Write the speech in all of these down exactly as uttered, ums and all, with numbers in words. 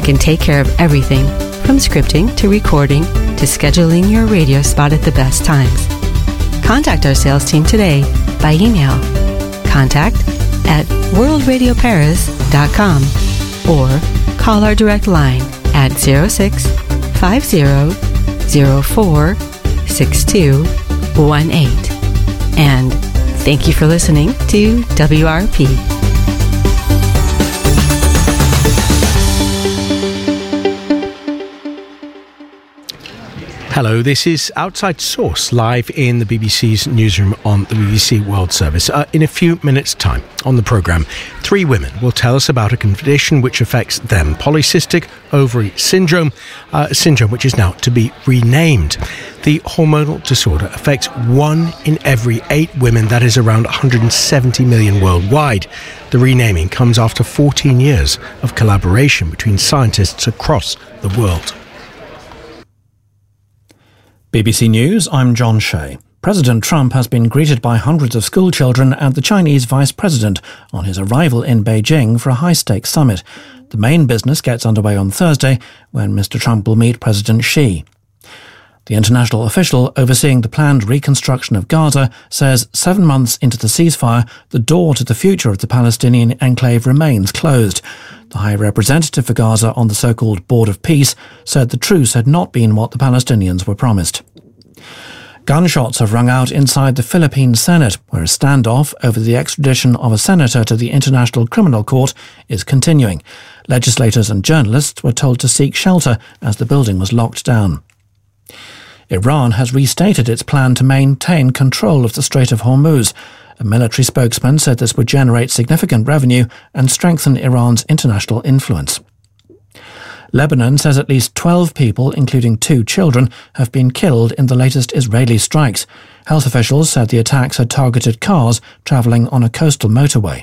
can take care of everything from scripting to recording to scheduling your radio spot at the best times. Contact our sales team today by email contact at world radio paris dot com or call our direct line at zero six five zero zero four six two one eight. And thank you for listening to W R P. Hello, this is Outside Source, live in the B B C's newsroom on the B B C World Service. Uh, in a few minutes' time on the programme, three women will tell us about a condition which affects them, polycystic ovary syndrome, uh, syndrome which is now to be renamed. The hormonal disorder affects one in every eight women, that is around one hundred seventy million worldwide. The renaming comes after fourteen years of collaboration between scientists across the world. B B C News, I'm John Shea. President Trump has been greeted by hundreds of school children and the Chinese vice president on his arrival in Beijing for a high-stakes summit. The main business gets underway on Thursday when Mister Trump will meet President Xi. The international official overseeing the planned reconstruction of Gaza says seven months into the ceasefire, the door to the future of the Palestinian enclave remains closed. The High Representative for Gaza on the so-called Board of Peace said the truce had not been what the Palestinians were promised. Gunshots have rung out inside the Philippine Senate, where a standoff over the extradition of a senator to the International Criminal Court is continuing. Legislators and journalists were told to seek shelter as the building was locked down. Iran has restated its plan to maintain control of the Strait of Hormuz. A military spokesman said this would generate significant revenue and strengthen Iran's international influence. Lebanon says at least twelve people, including two children, have been killed in the latest Israeli strikes. Health officials said the attacks had targeted cars travelling on a coastal motorway.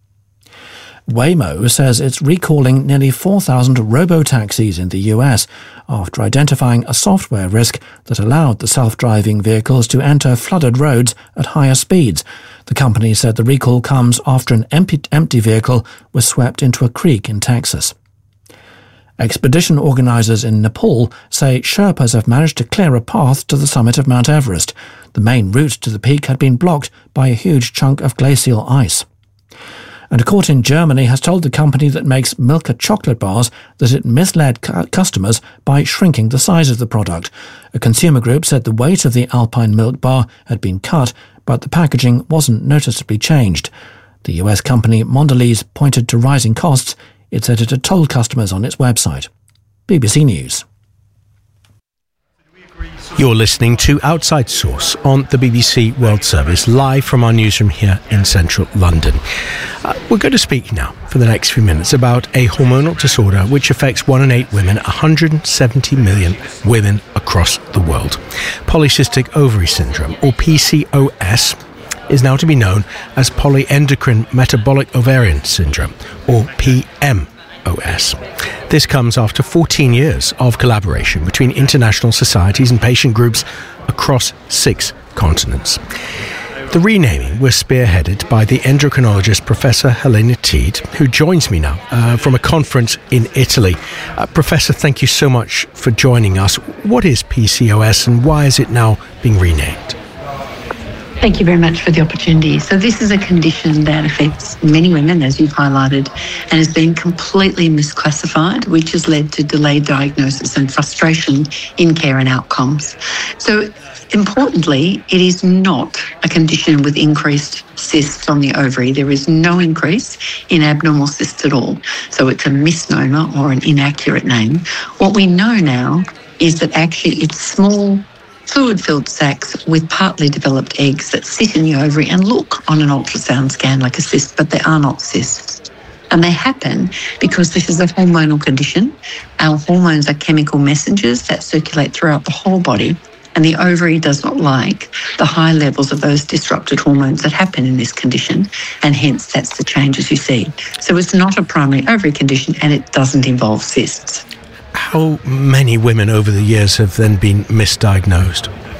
Waymo says it's recalling nearly four thousand robo-taxis in the U S after identifying a software risk that allowed the self-driving vehicles to enter flooded roads at higher speeds. The company said the recall comes after an empty, empty vehicle was swept into a creek in Texas. Expedition organisers in Nepal say Sherpas have managed to clear a path to the summit of Mount Everest. The main route to the peak had been blocked by a huge chunk of glacial ice. And a court in Germany has told the company that makes Milka chocolate bars that it misled cu- customers by shrinking the size of the product. A consumer group said the weight of the Alpine milk bar had been cut, but the packaging wasn't noticeably changed. The U S company Mondelez pointed to rising costs. It said it had told customers on its website. B B C News. You're listening to Outside Source on the B B C World Service, live from our newsroom here in central London. Uh, we're going to speak now for the next few minutes about a hormonal disorder which affects one in eight women, one hundred seventy million women across the world. Polycystic ovary syndrome, or P C O S, is now to be known as polyendocrine metabolic ovarian syndrome, or P M O S. This comes after fourteen years of collaboration between international societies and patient groups across six continents. The renaming was spearheaded by the endocrinologist Professor Helena Teede, who joins me now uh, from a conference in Italy. Uh, Professor, thank you so much for joining us. What is P C O S and why is it now being renamed? Thank you very much for the opportunity. So this is a condition that affects many women, as you've highlighted, and has been completely misclassified, which has led to delayed diagnosis and frustration in care and outcomes. So importantly, it is not a condition with increased cysts on the ovary. There is no increase in abnormal cysts at all. So it's a misnomer or an inaccurate name. What we know now is that actually it's small fluid-filled sacs with partly developed eggs that sit in the ovary and look on an ultrasound scan like a cyst, but they are not cysts. And they happen because this is a hormonal condition. Our hormones are chemical messengers that circulate throughout the whole body, and the ovary does not like the high levels of those disrupted hormones that happen in this condition, and hence that's the changes you see. So it's not a primary ovary condition and it doesn't involve cysts. How many women over the years have then been misdiagnosed?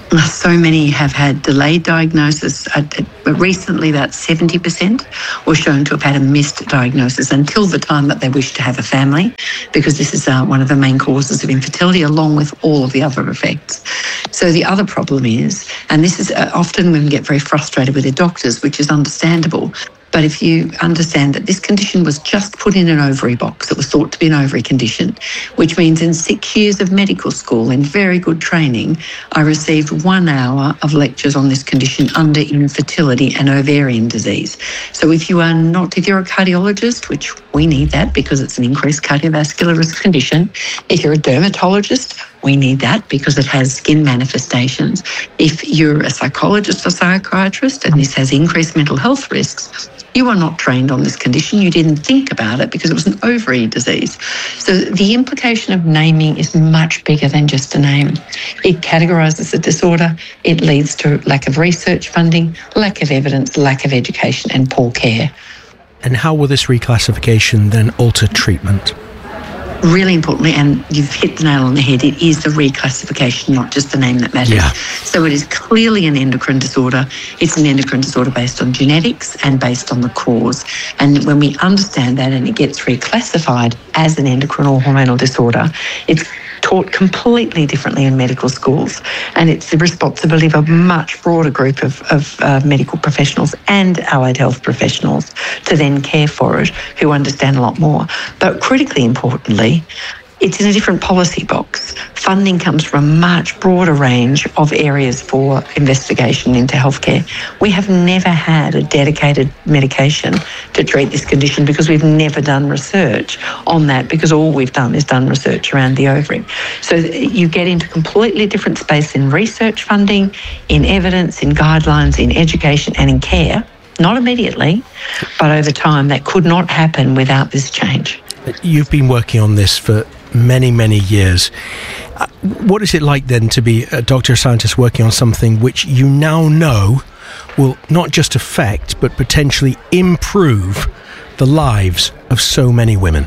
So many have had delayed diagnosis. Recently, about seventy percent were shown to have had a missed diagnosis until the time that they wish to have a family, because this is uh, one of the main causes of infertility, along with all of the other effects. So the other problem is, and this is uh, often women get very frustrated with their doctors, which is understandable. But if you understand that this condition was just put in an ovary box, it was thought to be an ovary condition, which means in six years of medical school, in very good training, I received one hour of lectures on this condition under infertility and ovarian disease. So if you are not, if you're a cardiologist, which we need that because it's an increased cardiovascular risk condition, if you're a dermatologist, we need that because it has skin manifestations. If you're a psychologist or psychiatrist and this has increased mental health risks, you are not trained on this condition. You didn't think about it because it was an ovary disease. So the implication of naming is much bigger than just a name. It categorises a disorder. It leads to lack of research funding, lack of evidence, lack of education and poor care. And how will this reclassification then alter treatment? Really importantly, and you've hit the nail on the head, it is the reclassification, not just the name that matters. Yeah. So it is clearly an endocrine disorder. It's an endocrine disorder based on genetics and based on the cause. And when we understand that and it gets reclassified as an endocrine or hormonal disorder, it's taught completely differently in medical schools, and it's the responsibility of a much broader group of, of uh, medical professionals and allied health professionals to then care for it, who understand a lot more. But critically importantly, it's in a different policy box. Funding comes from a much broader range of areas for investigation into healthcare. We have never had a dedicated medication to treat this condition because we've never done research on that, because all we've done is done research around the ovary. So you get into completely different space in research funding, in evidence, in guidelines, in education and in care. Not immediately, but over time. That could not happen without this change. You've been working on this for many, many years. Uh, what is it like then to be a doctor or scientist working on something which you now know will not just affect but potentially improve the lives of so many women?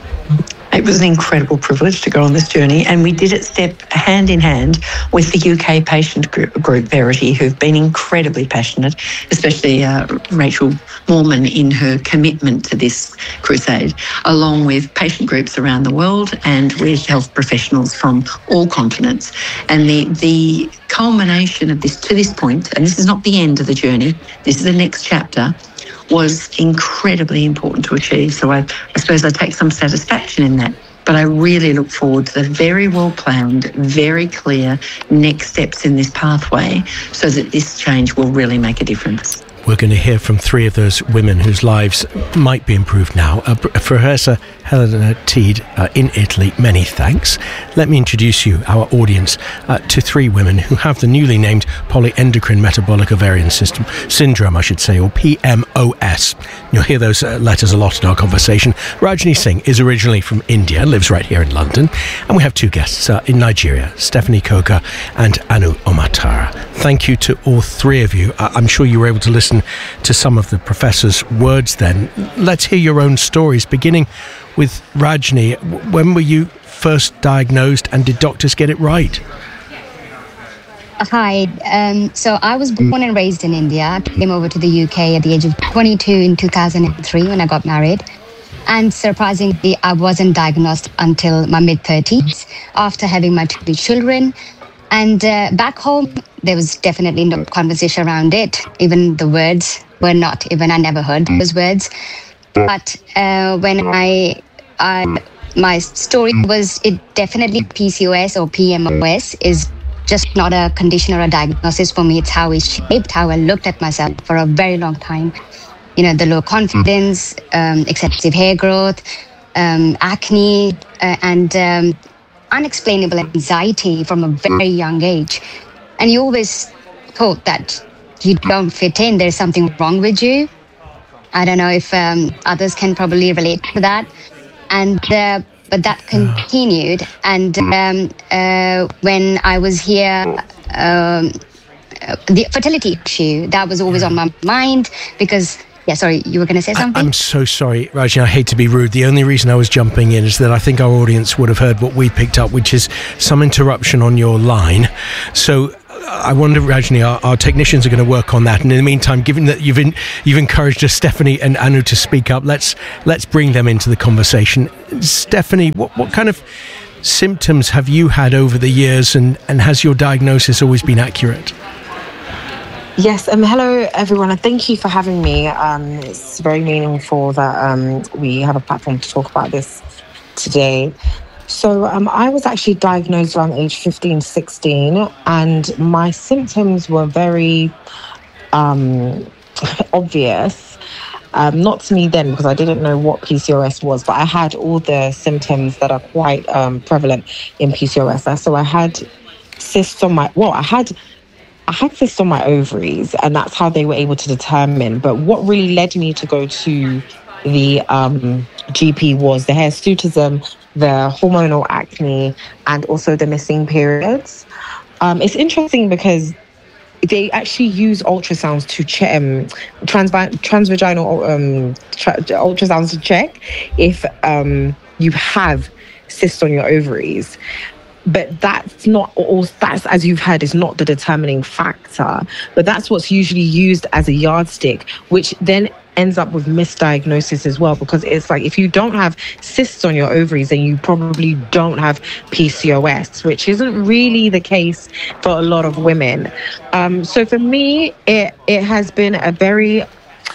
It was an incredible privilege to go on this journey, and we did it step hand in hand with the U K patient group, group Verity, who've been incredibly passionate, especially uh, Rachel Moorman in her commitment to this crusade, along with patient groups around the world and with health professionals from all continents. And the, the culmination of this to this point, and this is not the end of the journey, this is the next chapter, was incredibly important to achieve. So I, I suppose I take some satisfaction in that. But I really look forward to the very well-planned, very clear next steps in this pathway so that this change will really make a difference. We're going to hear from three of those women whose lives might be improved now. Uh, Professor Helena Teede uh, in Italy, many thanks. Let me introduce you, our audience, uh, to three women who have the newly named polyendocrine metabolic ovarian system syndrome, I should say, or P M O S. You'll hear those uh, letters a lot in our conversation. Rajni Singh is originally from India, lives right here in London, and we have two guests uh, in Nigeria, Stephanie Coker and Anu Omatara. Thank you to all three of you. Uh, I'm sure you were able to listen to some of the professor's words then. Let's hear your own stories, beginning with Rajni. When were you first diagnosed and did doctors get it right? Hi, um, so I was born and raised in India. I came over to the U K at the age of twenty-two in two thousand three when I got married. And surprisingly, I wasn't diagnosed until my mid-thirties after having my two children. And uh, back home, there was definitely no conversation around it. Even the words were not, even I never heard those words. But uh, when I, I, my story was, it definitely P C O S or P M O S is just not a condition or a diagnosis for me. It's how it shaped how I looked at myself for a very long time. You know, the low confidence, um, excessive hair growth, um, acne, uh, and um, unexplainable anxiety from a very young age. And you always thought that you don't fit in, there's something wrong with you. I don't know if um, others can probably relate to that. And uh, but that continued. And um, uh, when I was here, um, the fertility issue, that was always on my mind because Yeah, sorry, you were going to say something? I, I'm so sorry, Rajni, I hate to be rude. The only reason I was jumping in is that I think our audience would have heard what we picked up, which is some interruption on your line. So I wonder, Rajni, our, our technicians are going to work on that. And in the meantime, given that you've in, you've encouraged us, Stephanie and Anu, to speak up, let's let's bring them into the conversation. Stephanie, what, what kind of symptoms have you had over the years, and, and has your diagnosis always been accurate? Yes, um, hello everyone, and thank you for having me. Um, it's very meaningful that um, we have a platform to talk about this today. So um, I was actually diagnosed around age fifteen, sixteen, and my symptoms were very um, obvious. Um, not to me then, because I didn't know what P C O S was, but I had all the symptoms that are quite um, prevalent in P C O S. So I had cysts on my, well, I had I had cysts on my ovaries, and that's how they were able to determine. But what really led me to go to the um, G P was the hirsutism, the hormonal acne, and also the missing periods. Um, it's interesting because they actually use ultrasounds to check, um, trans- transvaginal um, tra- ultrasounds to check if um, you have cysts on your ovaries. But that's not all, that's, as you've heard, is not the determining factor. But that's what's usually used as a yardstick, which then ends up with misdiagnosis as well, because it's like, if you don't have cysts on your ovaries, then you probably don't have P C O S, which isn't really the case for a lot of women. Um, so for me, it it has been a very,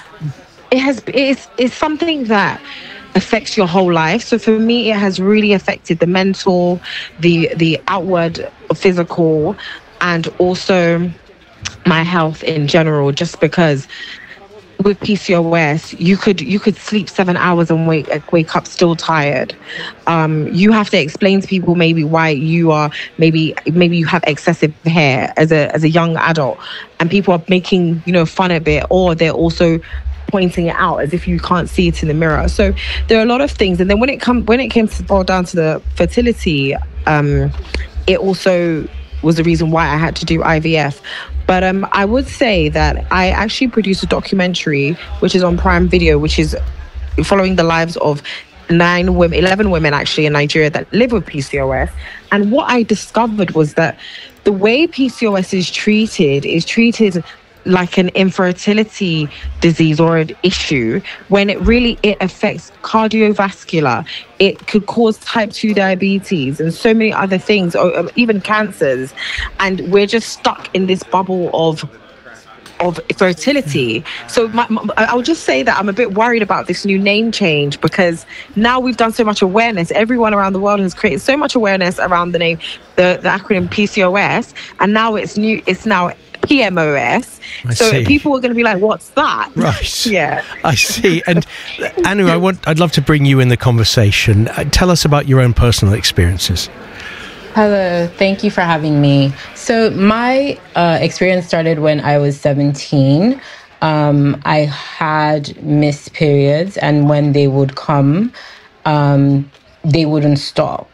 it has, it's, it's something that affects your whole life. So for me, it has really affected the mental, the the outward physical, and also my health in general, just because with P C O S, you could you could sleep seven hours and wake wake up still tired. Um, you have to explain to people maybe why you are maybe maybe you have excessive hair as a as a young adult, and people are making you know fun of it, or they're also pointing it out as if you can't see it in the mirror. So there are a lot of things. And then when it come when it came to boil down to the fertility, um, it also was the reason why I had to do I V F. But um, I would say that I actually produced a documentary, which is on Prime Video, which is following the lives of nine women, eleven women actually in Nigeria that live with P C O S. And what I discovered was that the way P C O S is treated is treated like an infertility disease or an issue, when it really, it affects cardiovascular. It could cause type two diabetes and so many other things, or even cancers. And we're just stuck in this bubble of of fertility. So my, my, I'll just say that I'm a bit worried about this new name change, because now we've done so much awareness. Everyone around the world has created so much awareness around the name, the, the acronym P C O S, and now it's new. It's now P M O S. I so see. People are going to be like, "What's that?" Right. Yeah. I see. And Anu, I want, I'd love to bring you in the conversation. Uh, tell us about your own personal experiences. Hello, thank you for having me. So my uh, experience started when I was seventeen. Um, I had missed periods, and when they would come, um, they wouldn't stop.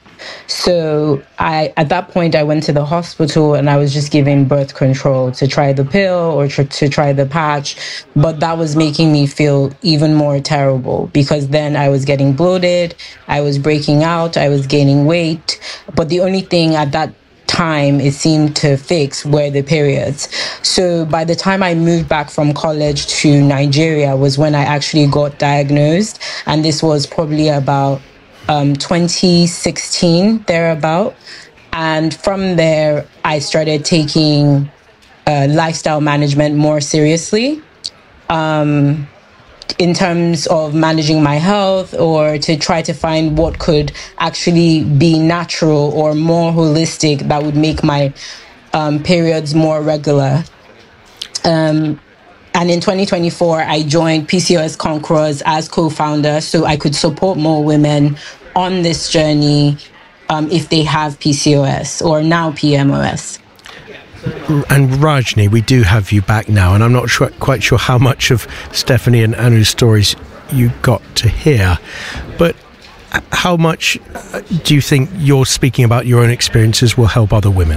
So I, at that point, I went to the hospital and I was just given birth control to try the pill or tr- to try the patch. But that was making me feel even more terrible, because then I was getting bloated, I was breaking out, I was gaining weight. But the only thing at that time it seemed to fix were the periods. So by the time I moved back from college to Nigeria was when I actually got diagnosed. And this was probably about Um, twenty sixteen, thereabout. And from there, I started taking uh, lifestyle management more seriously um, in terms of managing my health, or to try to find what could actually be natural or more holistic that would make my um, periods more regular. Um, And in twenty twenty-four, I joined P C O S Conquerors as co-founder, so I could support more women on this journey um, if they have P C O S, or now P M O S. And Rajni, we do have you back now, and I'm not sure, quite sure how much of Stephanie and Anu's stories you got to hear, but how much do you think you're speaking about your own experiences will help other women?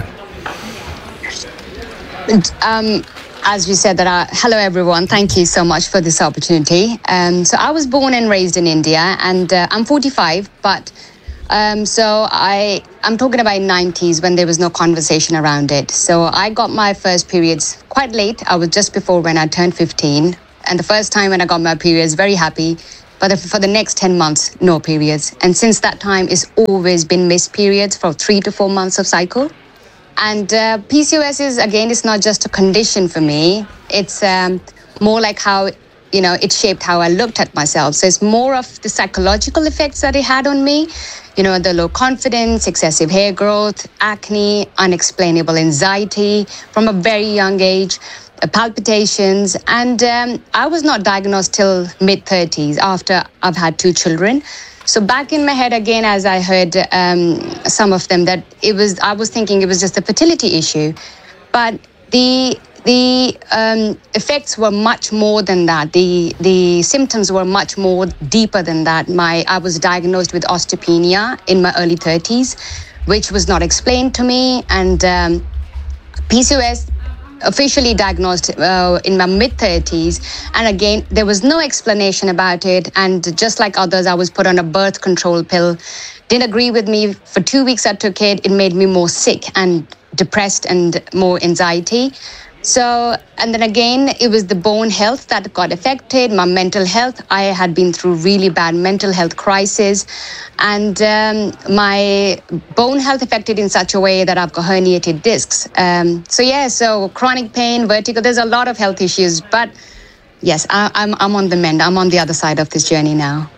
Um, as you said, that I, hello everyone, thank you so much for this opportunity. Um, so I was born and raised in India, and uh, I'm forty-five, but Um, so I, I'm talking about nineties when there was no conversation around it. So I got my first periods quite late. I was just before when I turned fifteen. And the first time when I got my periods, very happy. But for the next ten months, no periods. And since that time, it's always been missed periods for three to four months of cycle. And uh, P C O S is, again, it's not just a condition for me. It's um, more like how, you know, it shaped how I looked at myself. So it's more of the psychological effects that it had on me. You know, the low confidence, excessive hair growth, acne, unexplainable anxiety from a very young age, uh, palpitations. And um, I was not diagnosed till mid-thirties after I've had two children. So back in my head again, as I heard um, some of them, that it was, I was thinking it was just a fertility issue. But the the um, effects were much more than that. The the symptoms were much more deeper than that. My I was diagnosed with osteopenia in my early thirties, which was not explained to me. And um, P C O S officially diagnosed uh, in my mid-thirties. And again, there was no explanation about it. And just like others, I was put on a birth control pill. Didn't agree with me. For two weeks I took it. It made me more sick and depressed and more anxiety. So, and then again, it was the bone health that got affected, my mental health. I had been through really bad mental health crisis, and um, my bone health affected in such a way that I've got herniated discs. Um, so yeah, so chronic pain, vertigo, there's a lot of health issues, but yes, I, I'm, I'm on the mend. I'm on the other side of this journey now.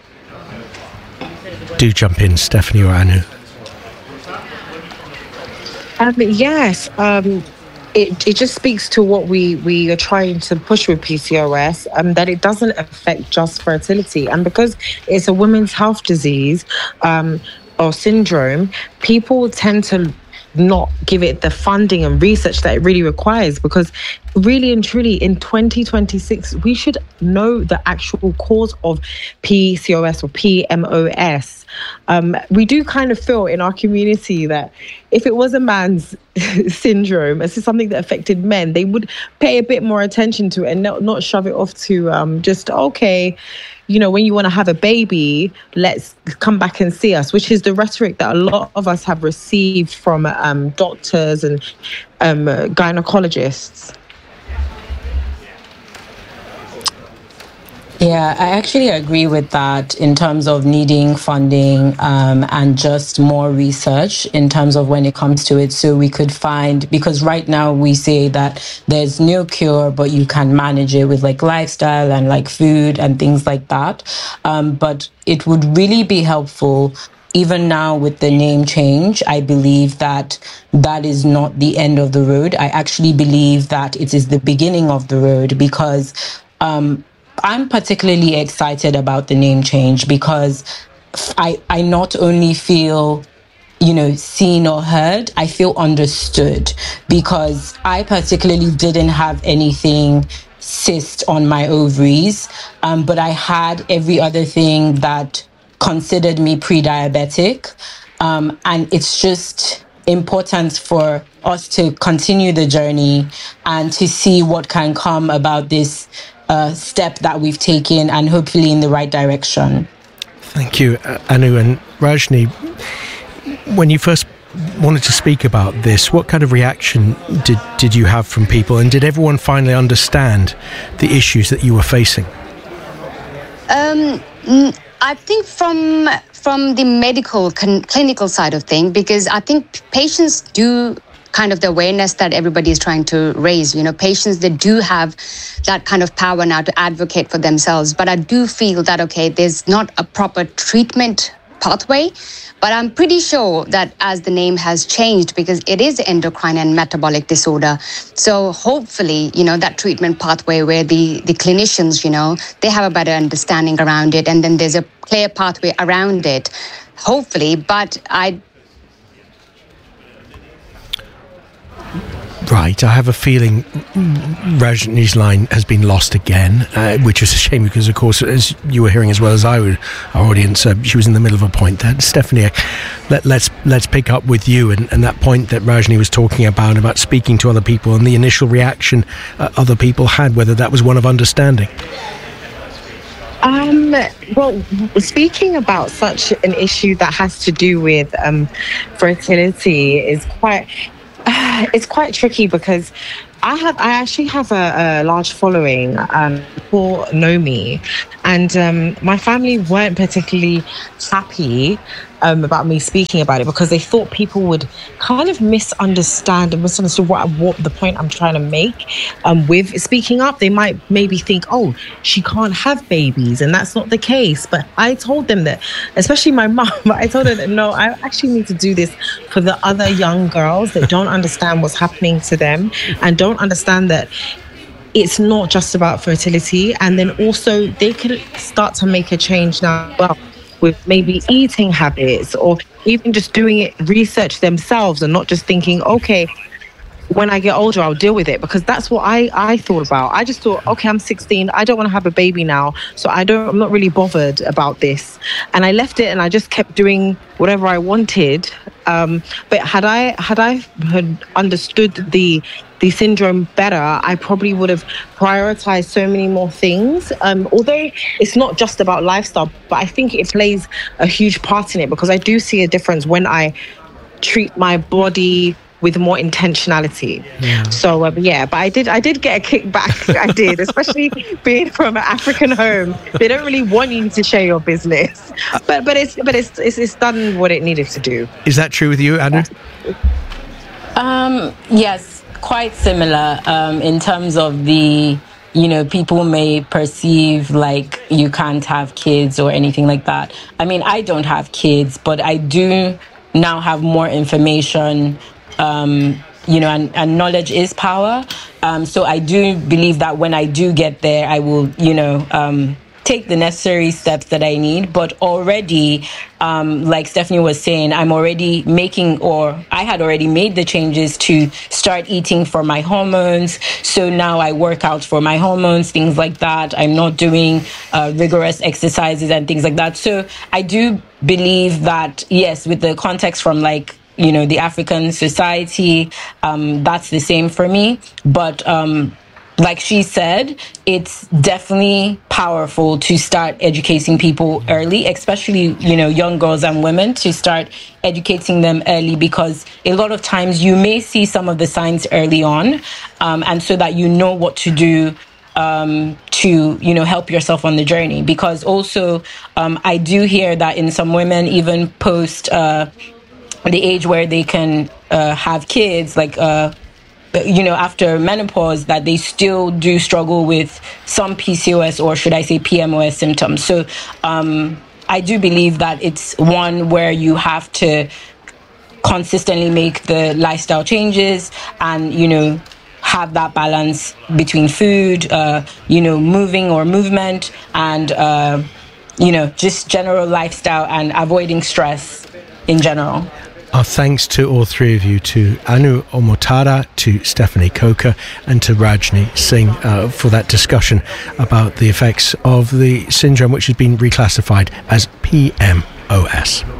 Do jump in, Stephanie or Anu. Um, yes, um, It, it just speaks to what we, we are trying to push with P C O S, um, that it doesn't affect just fertility. And because it's a women's health disease um, or syndrome, people tend to not give it the funding and research that it really requires, because really and truly in twenty twenty-six, we should know the actual cause of P C O S or P M O S. Um, we do kind of feel in our community that if it was a man's syndrome, this is something that affected men, they would pay a bit more attention to it and not, not shove it off to um, just, okay, you know, when you want to have a baby, let's come back and see us, which is the rhetoric that a lot of us have received from um, doctors and um, gynecologists. Yeah, I actually agree with that in terms of needing funding um, and just more research in terms of when it comes to it. So we could find, because right now we say that there's no cure, but you can manage it with like lifestyle and like food and things like that. Um, but it would really be helpful. Even now with the name change, I believe that that is not the end of the road. I actually believe that it is the beginning of the road, because um, I'm particularly excited about the name change because I, I not only feel, you know, seen or heard, I feel understood, because I particularly didn't have anything cyst on my ovaries, um, but I had every other thing that considered me pre-diabetic. Um, and it's just important for us to continue the journey and to see what can come about this uh, step that we've taken, and hopefully in the right direction. Thank you, Anu. And Rajni, when you first wanted to speak about this, what kind of reaction did, did you have from people? And did everyone finally understand the issues that you were facing? Um, I think from from the medical, con- clinical side of things, because I think patients do kind of the awareness that everybody is trying to raise. You know, patients, they do have that kind of power now to advocate for themselves. But I do feel that, okay, there's not a proper treatment pathway. But I'm pretty sure that as the name has changed, because it is endocrine and metabolic disorder. So hopefully, you know, that treatment pathway where the, the clinicians, you know, they have a better understanding around it. And then there's a clear pathway around it, hopefully. But I... Right, I have a feeling Rajni's line has been lost again, uh, which is a shame because, of course, as you were hearing as well as I would, our audience, uh, she was in the middle of a point there. Stephanie, let, let's let's pick up with you and, and that point that Rajni was talking about, about speaking to other people and the initial reaction uh, other people had, whether that was one of understanding. Um, well, speaking about such an issue that has to do with um, fertility is quite, uh, it's quite tricky because I have, I actually have a, a large following. Um, people know me, and um, my family weren't particularly happy um, about me speaking about it because they thought people would kind of misunderstand and misunderstood what, what the point I'm trying to make um, with speaking up. They might maybe think, oh, she can't have babies, and that's not the case. But I told them that, especially my mom, I told her that no, I actually need to do this for the other young girls that don't understand what's happening to them and don't understand that it's not just about fertility. And then also they could start to make a change now well with maybe eating habits or even just doing it research themselves and not just thinking, okay, when I get older, I'll deal with it. Because that's what I, I thought about. I just thought, okay, I'm sixteen. I don't want to have a baby now. So I don't, I'm not really bothered about this. And I left it and I just kept doing whatever I wanted. Um, but had I, had I had understood the the syndrome better, I probably would have prioritized so many more things. Um, although it's not just about lifestyle, but I think it plays a huge part in it because I do see a difference when I treat my body with more intentionality. Yeah. So um, yeah, but I did I did get a kickback. I did, especially being from an African home. They don't really want you to share your business, but but it's but it's it's, it's done what it needed to do. Is that true with you, Anu? Um, yes, quite similar um, in terms of the, you know, people may perceive like you can't have kids or anything like that. I mean, I don't have kids, but I do now have more information. Um, you know, and, and knowledge is power. Um, so I do believe that when I do get there, I will, you know, um, take the necessary steps that I need. But already, um, like Stephanie was saying, I'm already making, or I had already made the changes to start eating for my hormones. So now I work out for my hormones, things like that. I'm not doing uh, rigorous exercises and things like that. So I do believe that, yes, with the context from like, you know, the African society, um, that's the same for me. But um, like she said, it's definitely powerful to start educating people early, especially, you know, young girls and women, to start educating them early, because a lot of times you may see some of the signs early on, um, and so that you know what to do um, to, you know, help yourself on the journey. Because also, um, I do hear that in some women, even post uh, the age where they can uh, have kids, like, uh, you know, after menopause, that they still do struggle with some P C O S, or should I say P M O S symptoms. So um, I do believe that it's one where you have to consistently make the lifestyle changes and, you know, have that balance between food, uh, you know, moving or movement, and, uh, you know, just general lifestyle and avoiding stress in general. Our thanks to all three of you, to Anu Omotara, to Stephanie Coker, and to Rajni Singh uh, for that discussion about the effects of the syndrome, which has been reclassified as P M O S.